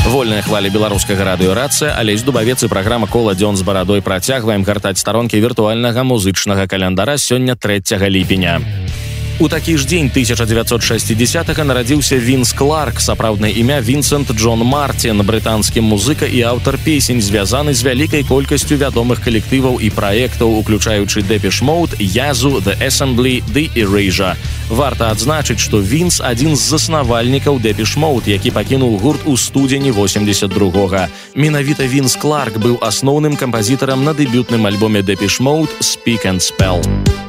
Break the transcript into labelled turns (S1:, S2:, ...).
S1: Вольная хваля беларускага радыёрацыя, Алесь Дубавец і праграма «Кола дзён з барадой» працягваем гартаць старонкі віртуальнага музычнага календара сёння 3 ліпеня. У такі ж дзень 1960-га нарадзіўся Вінс Кларк, сапраўднае імя Вінсент Джон Мартин, брытанскі музыка і аўтар песень, звязаны з вялікай колькасцю вядомых калектываў і праектаў, уключаючы Depeche Mode, Yazoo, The Assembly, The Erasure. Варта адзначыць, што Вінс адзін з заснавальнікаў Depeche Mode, які пакінуў гурт у студзені 82-го. Менавіта Вінс Кларк быў асноўным кампазітарам на дэбютным альбоме Depeche Mode «Speak and Spell».